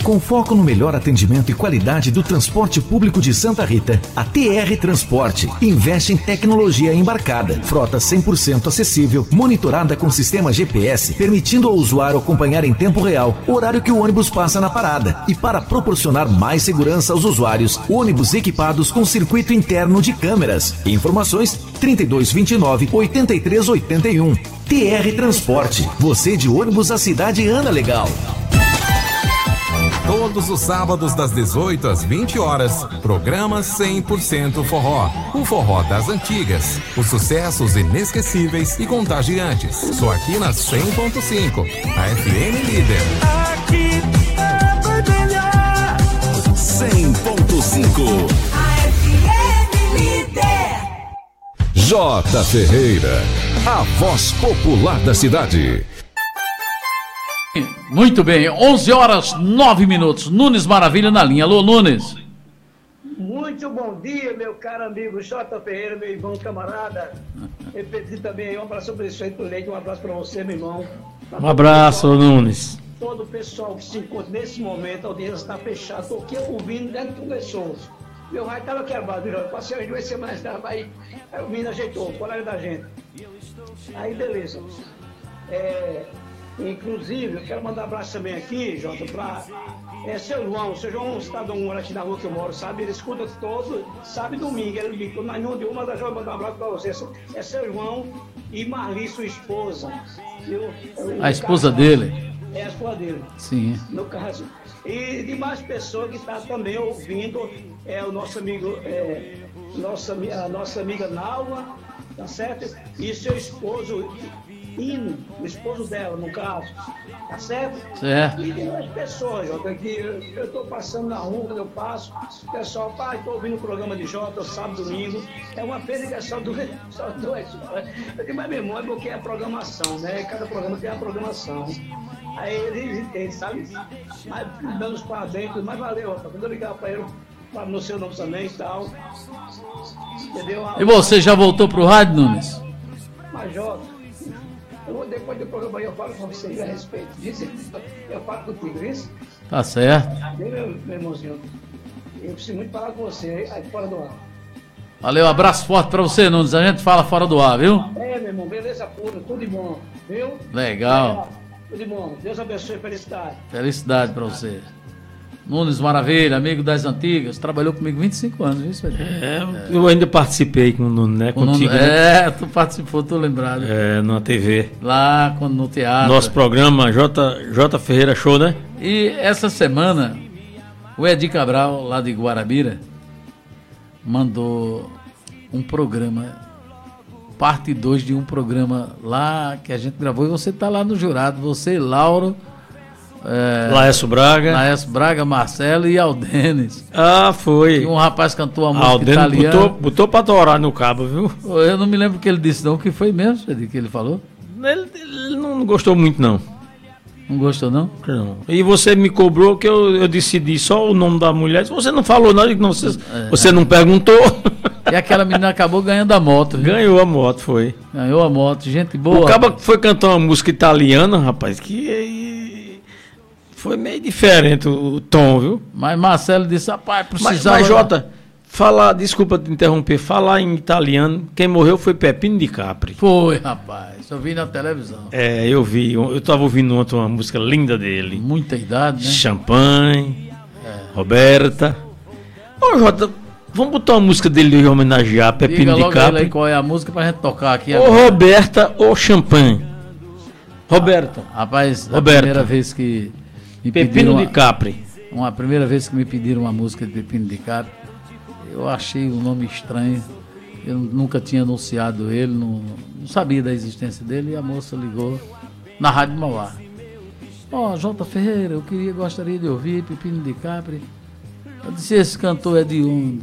Com foco no melhor atendimento e qualidade do transporte público de Santa Rita, a TR Transporte investe em tecnologia embarcada, frota 100% acessível, monitorada com sistema GPS, permitindo ao usuário acompanhar em tempo real o horário que o ônibus passa na parada. E para proporcionar mais segurança aos usuários, ônibus equipados com circuito interno de câmeras. Informações 3229-8381. TR Transporte. Você de ônibus, a cidade anda legal. Todos os sábados das 18 às 20 horas, programa 100% Forró. O forró das antigas, os sucessos inesquecíveis e contagiantes. Só aqui na 100.5, a FM Líder. Aqui vai brilhar 100.5, a FM Líder. J. Ferreira, a voz popular da cidade. Muito bem, 11h09. Nunes Maravilha na linha. Alô, Nunes. Muito bom dia, meu caro amigo J. Ferreira, meu irmão, camarada. Eu pedi também um abraço para o Prefeito Leite, um abraço para você, meu irmão. Um abraço, Nunes. Todo o pessoal que se encontra nesse momento, a audiência está fechada. Estou aqui ouvindo dentro de pessoas. Meu raio estava quebrado, eu passei as 2 semanas, aí o menino ajeitou, o colega da gente. Aí, beleza. Inclusive, eu quero mandar um abraço também aqui, Jota, para seu João um cidadão mora aqui na rua que eu moro, sabe? Ele escuta todo, sabe, domingo, ele me mas não de uma, mas eu vou mandar um abraço para você. É seu João e Marli, sua esposa. A esposa dele? É a esposa dele. Sim. No caso. E de mais pessoas que estão também ouvindo, o nosso amigo, a nossa amiga Nalva, tá certo? E seu esposo, Hino, o esposo dela, no caso, tá certo? Certo. E tem mais pessoas, Jota, que eu estou passando na rua, quando eu passo, o pessoal, pai, estou ouvindo o programa de Jota, sábado, domingo, é uma pena que é só duas. Eu digo, mas meu irmão, é porque é a programação, né? Cada programa tem a programação. Aí ele sabe, mas dando os parabéns, mas valeu, Jota, quando eu ligar para ele, no seu nome também e tal, entendeu? E você já voltou pro rádio, Nunes? Mas, Jota, depois do programa eu falo com você a respeito disso, eu falo contigo, isso? Tá certo. Meu irmãozinho, eu preciso muito falar com você aí fora do ar. Valeu, um abraço forte pra você, Nunes. A gente fala fora do ar, viu? Meu irmão, beleza pura, tudo de bom, viu? Legal. Tudo de bom, Deus abençoe, felicidade. Felicidade pra você. Nunes Maravilha, amigo das antigas, trabalhou comigo 25 anos, viu, Espelho? Eu ainda participei com o Nunes, né? Contigo. Né? Tu participou, tô lembrado. Na TV. Lá, no teatro. Nosso programa J. Ferreira Show, né? E essa semana, o Edi Cabral, lá de Guarabira, mandou um programa, parte 2 de um programa lá que a gente gravou, e você tá lá no jurado, você, Lauro, Laércio Braga, Marcelo e Aldenes. Ah, foi. E um rapaz cantou a música Aldenes italiana. botou pra torar no cabo, viu? Eu não me lembro o que ele disse, não. O que foi mesmo, Edi, que ele falou? Ele não gostou muito, não. Não gostou, não? Não. E você me cobrou que eu decidi só o nome da mulher. Você não falou nada, você não perguntou. E aquela menina acabou ganhando a moto. Viu? Ganhou a moto, foi. Ganhou a moto, gente boa. O cabo foi cantar uma música italiana, rapaz, que foi meio diferente o tom, viu? Mas Marcelo disse, rapaz, precisava... Mas Jota, desculpa te interromper, falar em italiano, quem morreu foi Pepino de Capri. Foi, rapaz, eu vi na televisão. Eu vi, eu tava ouvindo ontem uma música linda dele. Muita idade, né? Champanhe, Roberta. Ô Jota, vamos botar uma música dele e homenagear Pepino de Capri. Diga aí qual é a música pra gente tocar aqui agora. Ou Roberta ou Champanhe. Roberta. Rapaz, Roberta. A primeira vez que me Pepino de Capri. A primeira vez que me pediram uma música de Pepino de Capri, eu achei o nome estranho. Eu nunca tinha anunciado ele, não sabia da existência dele, e a moça ligou na Rádio Mauá. J. Ferreira, eu gostaria de ouvir Pepino de Capri. Eu disse, esse cantor é de onde?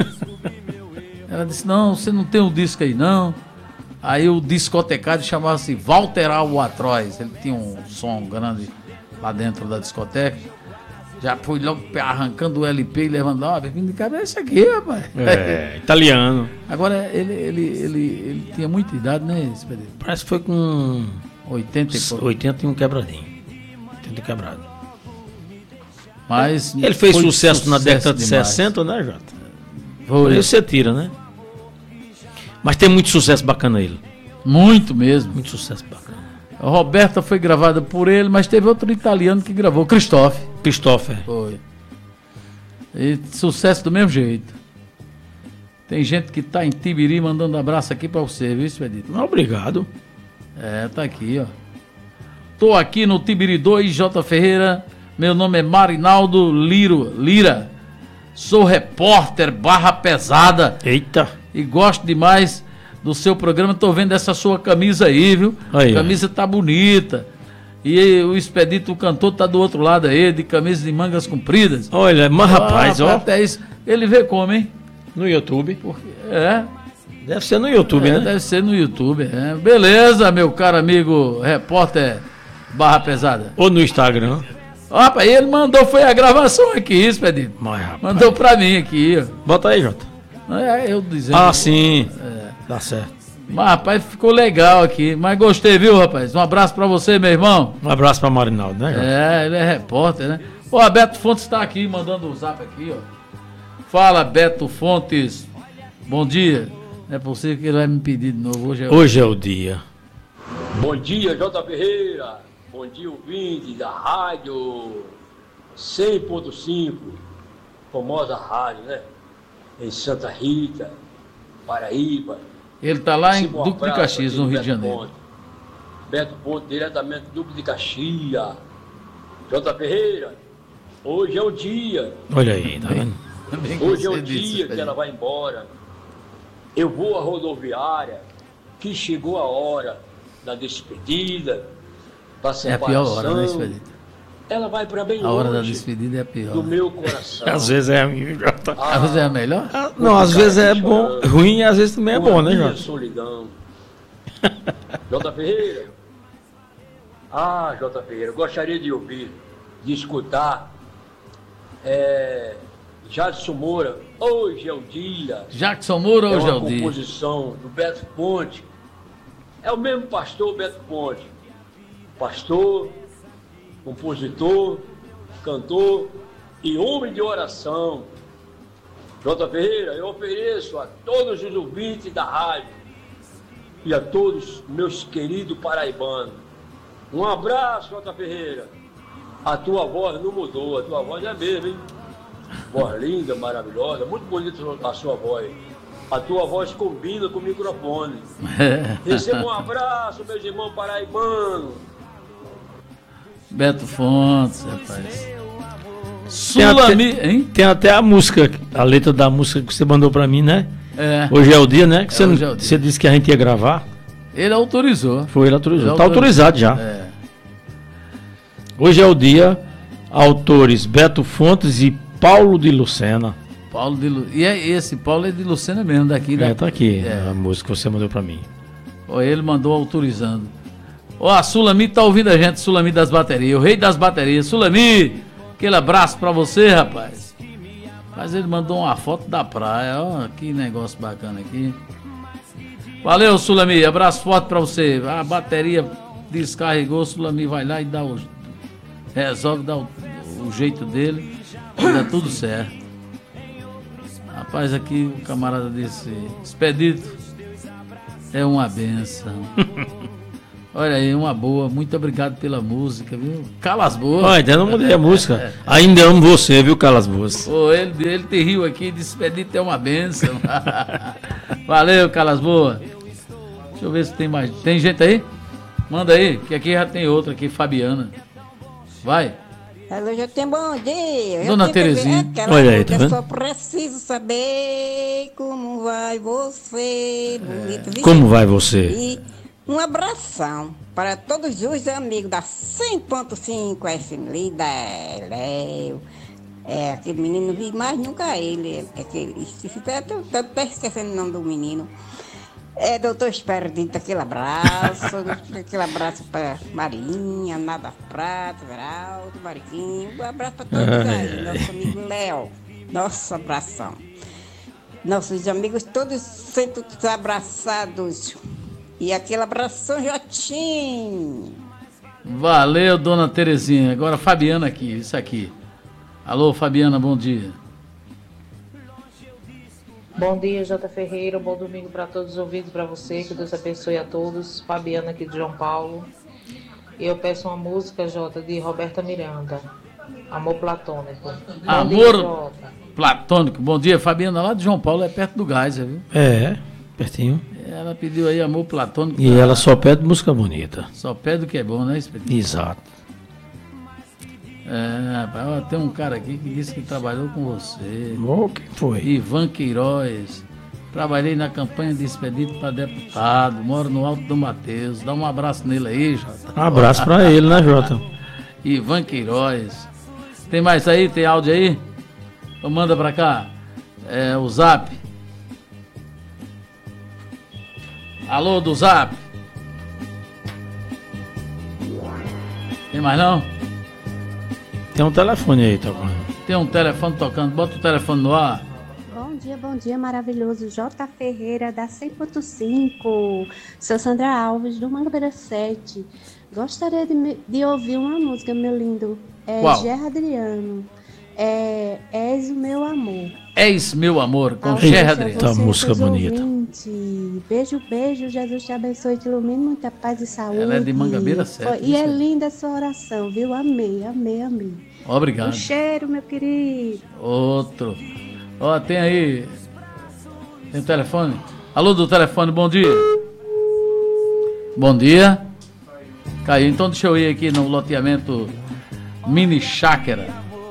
Ela disse, não, você não tem um disco aí não. Aí o discotecário chamava-se Walter Albatroz. Ele tinha um som grande lá dentro da discoteca. Já fui logo arrancando o LP e levando, Pepino de Capri é esse aqui, rapaz. Italiano. Agora, ele tinha muita idade, né, esse período? Parece que foi com 80 e pouco. 80 e um quebradinho. 80 quebrado. Mas Ele fez foi sucesso na década de demais. 60, né, Jota? Foi. Por isso você tira, né? Mas tem muito sucesso bacana ele. Muito mesmo. Muito sucesso bacana. A Roberta foi gravada por ele, mas teve outro italiano que gravou, Christophe. Christopher. Foi. E sucesso do mesmo jeito. Tem gente que tá em Tibiri mandando abraço aqui pra você, viu, Expedito? Obrigado. Tá aqui, ó. Tô aqui no Tibiri 2, J. Ferreira. Meu nome é Marinaldo Lira. Sou repórter barra pesada Eita. e gosto demais do seu programa. Tô vendo essa sua camisa aí, viu? Aí, A camisa tá bonita. E o Expedito, o cantor, tá do outro lado aí, de camisa de mangas compridas. Olha, mas rapaz, ó. Até isso. Ele vê como, hein? No YouTube. É. Deve ser no YouTube, né? Deve ser no YouTube. Beleza, meu caro amigo repórter barra pesada. Ou no Instagram. Ó, rapaz, ele mandou, foi a gravação aqui, Expedito. Mas, rapaz. Mandou pra mim aqui, ó. Bota aí, Jota. Eu dizendo. Ah, sim. Dá certo. Mas, rapaz, ficou legal aqui. Mas gostei, viu, rapaz? Um abraço pra você, meu irmão. Um abraço pra Marinaldo, né, Jota? Ele é repórter, né? Ó, Beto Fontes tá aqui, mandando o zap aqui, ó. Fala, Beto Fontes. Bom dia. Não é possível que ele vai me pedir de novo. Hoje é o dia. Bom dia, J. Ferreira. Bom dia, ouvinte da rádio 100.5, famosa rádio, né? Em Santa Rita, Paraíba. Ele tá lá em Um Duque de abraço Caxias, aqui no do Rio de Beto Janeiro. Ponte. Beto Ponte, diretamente do Duque de Caxias. J. Ferreira, hoje é o dia. Olha aí, tá vendo? Hoje é o dia que ela vai embora. Eu vou à rodoviária, que chegou a hora da despedida, da É a separação. pior hora, né, Expedito? Ela vai para bem A hora da longe despedida é a pior. do meu coração. Às vezes é amigo, Jota. Às vezes é a melhor? Não, às vezes é bom, ruim e às vezes também é bom, né, Minha Jota? solidão. J. Ferreira. J. Ferreira, gostaria de ouvir, de escutar Jadson Moura, hoje é o dia. Jackson Moura, hoje é o dia. Composição do Beto Ponte. É o mesmo pastor Beto Ponte. Pastor, compositor, cantor e homem de oração. J. Ferreira, eu ofereço a todos os ouvintes da rádio e a todos meus queridos paraibanos. Um abraço, J. Ferreira. A tua voz não mudou, a tua voz é mesmo, hein? Voz linda, maravilhosa, muito bonita a sua voz. A tua voz combina com o microfone. Receba um abraço, meus irmãos paraibanos. Beto Fontes, rapaz. Tem até a música, a letra da música que você mandou pra mim, né? Hoje é o dia, né? Que você disse que a gente ia gravar. Ele autorizou. Foi, ele autorizou. Tá autorizado já. Hoje é o dia. Autores Beto Fontes e Paulo de Lucena. E esse Paulo é de Lucena mesmo, daqui. Tá aqui a música que você mandou pra mim. Ele mandou autorizando. A Sulami tá ouvindo a gente, Sulami das baterias, o rei das baterias. Sulami, aquele abraço pra você, rapaz. Mas ele mandou uma foto da praia, que negócio bacana aqui. Valeu, Sulami, abraço forte pra você. A bateria descarregou, Sulami vai lá e resolve dar o jeito dele, e dá tudo certo. Rapaz, aqui o camarada disse, Expedito, é uma benção. Olha aí, uma boa, muito obrigado pela música, viu? Calas Boas. Ainda não mudei a música. Ainda amo você, viu, Calas Boas? Ele te riu aqui, disse, Expedito é uma benção. Valeu, Calas Boas. Deixa eu ver se tem mais. Tem gente aí? Manda aí, que aqui já tem outra aqui, Fabiana. Vai. Alô, já tem bom dia. Dona Terezinha. Olha aí, tá vendo? Eu só preciso saber como vai você. Bonito, viu? Como vai você? E um abração para todos os amigos da 100.5 FM Líder, Léo. Aquele menino, não vi mais nunca ele. Tô até esquecendo o nome do menino. Doutor Expedito, aquele abraço para Marinha, Nada Prata, Veraldo, Mariquinho, um abraço para todos aí, nosso amigo Léo, nosso abração. Nossos amigos todos sentados abraçados, e aquele abração, Jotinho. Valeu, Dona Terezinha. Agora Fabiana aqui, isso aqui. Alô, Fabiana, bom dia. Bom dia, Jota Ferreira. Bom domingo para todos os ouvintes, para você. Que Deus abençoe a todos. Fabiana aqui de João Paulo. Eu peço uma música, Jota, de Roberta Miranda. Amor Platônico. Amor Platônico. Bom dia, Fabiana, lá de João Paulo, é perto do Gás, viu? É, pertinho. Ela pediu aí Amor Platônico. E ela só pede música bonita. Só pede o que é bom, né, Expedito? Exato. É, tem um cara aqui que disse que trabalhou com você. Quem foi? Ivan Queiroz. Trabalhei na campanha de Expedito para deputado. Moro no Alto do Mateus. Dá um abraço nele aí, Jota. Um abraço para ele, né, Jota? Ivan Queiroz. Tem mais aí? Tem áudio aí? Então manda pra cá. O Zap. Alô, do Zap. Tem mais não? Tem um telefone aí tocando. Tem um telefone tocando. Bota o telefone no ar. Bom dia, maravilhoso. J. Ferreira, da 100.5. Sou Sandra Alves, do Mangabeira 7. Gostaria de ouvir uma música, meu lindo. Qual? Ger Adriano. És o meu amor. És meu amor, com Ger Adriano. Tá, música bonita. Beijo, beijo. Jesus te abençoe, te ilumine, muita paz e saúde. Ela é de Mangabeira 7. E é linda a sua oração, viu? Amei. Obrigado. Um cheiro, meu querido. Outro. Ó, tem aí. Tem telefone? Alô, do telefone, bom dia. Bom dia. Caiu. Então deixa eu ir aqui no loteamento Mini Chácara.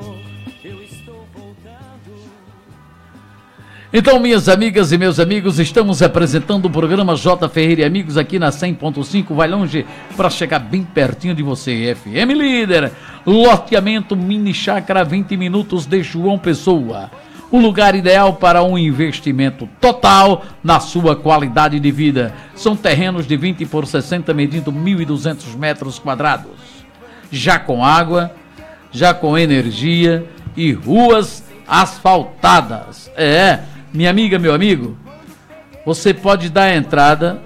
Então, minhas amigas e meus amigos, estamos apresentando o programa J. Ferreira e Amigos aqui na 100.5. Vai longe para chegar bem pertinho de você. FM Líder, loteamento Mini Chácara, 20 minutos de João Pessoa. O lugar ideal para um investimento total na sua qualidade de vida. São terrenos de 20 por 60, medindo 1.200 metros quadrados. Já com água, já com energia e ruas asfaltadas. Minha amiga, meu amigo, você pode dar a entrada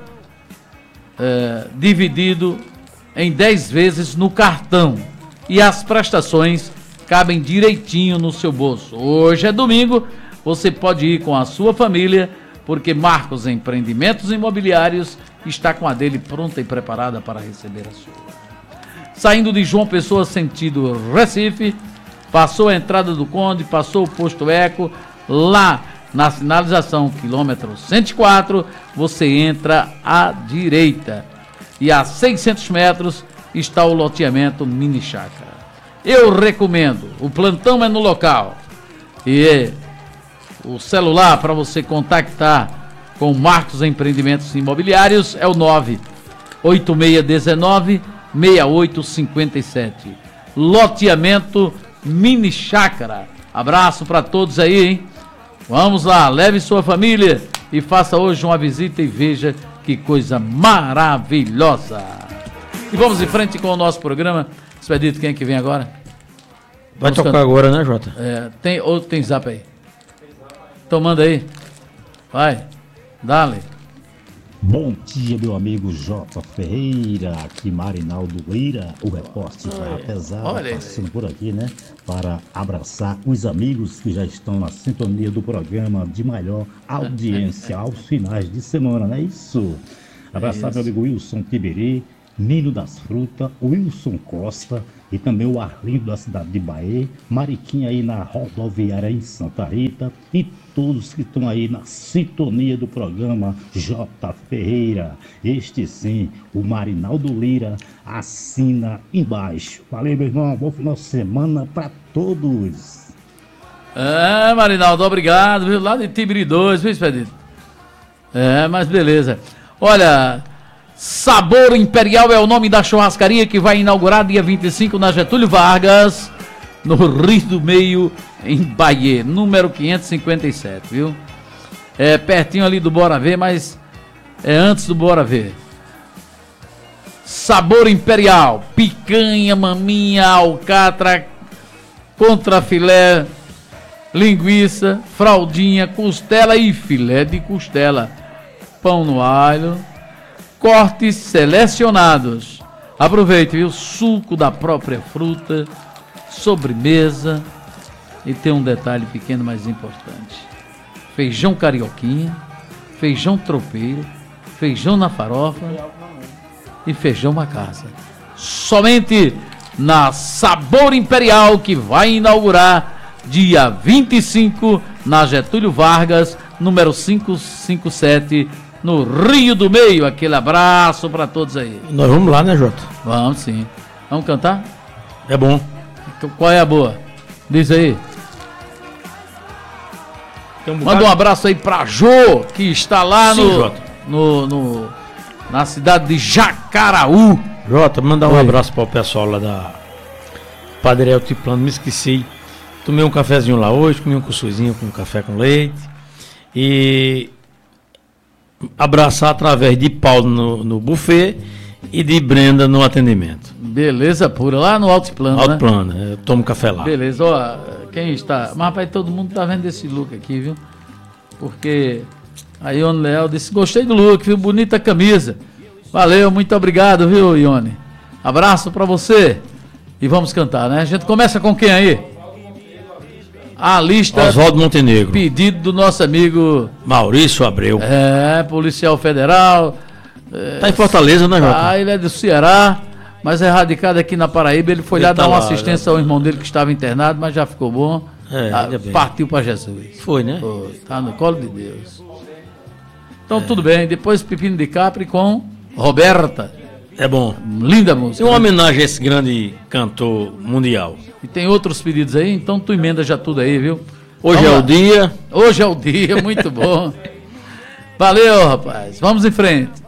dividido em 10 vezes no cartão. E as prestações cabem direitinho no seu bolso. Hoje é domingo, você pode ir com a sua família, porque Marcos Empreendimentos Imobiliários está com a dele pronta e preparada para receber a sua. Saindo de João Pessoa, sentido Recife, passou a entrada do Conde, passou o posto Eco, lá na sinalização quilômetro 104, você entra à direita. E a 600 metros está o loteamento Mini Chácara. Eu recomendo, o plantão é no local. E o celular para você contactar com Marcos Empreendimentos Imobiliários é o 98619-6857. Loteamento Mini Chácara. Abraço para todos aí, hein? Vamos lá, leve sua família e faça hoje uma visita e veja que coisa maravilhosa. E vamos em frente com o nosso programa. Expedito, quem é que vem agora? Vai tocar agora, né, Jota? Tem zap aí? Então manda aí. Vai, dale. Bom dia, meu amigo J. Ferreira, aqui Marinaldo Lira, o repórter pesado, passando por aqui, né, para abraçar os amigos que já estão na sintonia do programa de maior audiência aos finais de semana, não é isso? Abraçar meu amigo Wilson Tiberi, Nino das Frutas, Wilson Costa e também o Arlindo da cidade de Bahia, Mariquinha aí na rodoviária em Santa Rita e todos que estão aí na sintonia do programa J. Ferreira. Este sim, o Marinaldo Lira assina embaixo. Valeu, meu irmão, bom final de semana para todos. Marinaldo, obrigado, viu? Lá de Tibiri 2, viu, Expedito? Mas beleza. Olha, Sabor Imperial é o nome da churrascaria que vai inaugurar dia 25 na Getúlio Vargas, no Rio do Meio, em Bahia, número 557, viu? É pertinho ali do Bora Ver, mas é antes do Bora Ver. Sabor Imperial, picanha, maminha, alcatra, contrafilé, linguiça, fraldinha, costela e filé de costela, pão no alho, cortes selecionados. Aproveite, viu? Suco da própria fruta, sobremesa, E tem um detalhe pequeno, mas importante. Feijão carioquinha, feijão tropeiro, feijão na farofa e feijão na casa. Somente na Sabor Imperial, que vai inaugurar dia 25 na Getúlio Vargas, número 557, no Rio do Meio. Aquele abraço para todos aí. Nós vamos lá, né, Jota? Vamos sim. Vamos cantar? É bom. Qual é a boa? Diz aí. Manda um abraço aí pra Jô, que está lá na cidade de Jacaraú. Jota, mandar um abraço para o pessoal lá da Padaria Altiplano. Me esqueci. Tomei um cafezinho lá hoje, comi um cuscuzinho com café com leite. E abraçar através de Paulo no buffet e de Brenda no atendimento. Beleza pura, lá no Altiplano, né? Altiplano, eu tomo café lá. Beleza, ó, quem está... Mas, rapaz, todo mundo tá vendo esse look aqui, viu? Porque a Ione Leal disse, gostei do look, viu? Bonita camisa. Valeu, muito obrigado, viu, Ione? Abraço pra você. E vamos cantar, né? A gente começa com quem aí? A lista... Oswaldo Montenegro. Pedido do nosso amigo... Maurício Abreu. Policial federal. Tá em Fortaleza, né, Jota? Ele é do Ceará, mas é radicado aqui na Paraíba. Ele foi lá dar uma assistência ao irmão dele que estava internado, mas já ficou bom. Partiu para Jesus. Foi, né? Foi, tá no colo de Deus. Então tudo bem, depois Pepino de Capri com Roberta. É bom. Linda música. E uma homenagem a esse grande cantor mundial. E tem outros pedidos aí, então tu emenda já tudo aí, viu? Hoje é o dia. Hoje é o dia, muito bom. Valeu, rapaz. Vamos em frente.